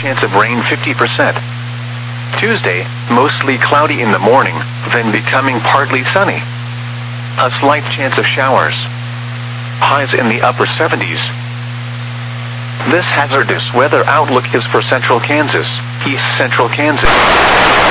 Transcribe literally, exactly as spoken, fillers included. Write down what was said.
chance of rain fifty percent. Tuesday, mostly cloudy in the morning, then becoming partly sunny. A slight chance of showers. Highs in the upper seventies. This hazardous weather outlook is for central Kansas, east central Kansas.